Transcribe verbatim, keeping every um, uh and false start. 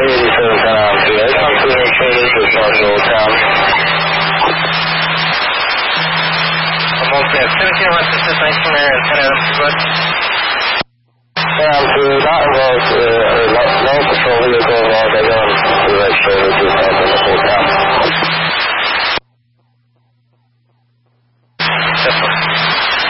eighty-seven ten altitude. I come through here traded to North Old Town. I'm okay. seventeen West, this is nineteen there, ten Adams, good.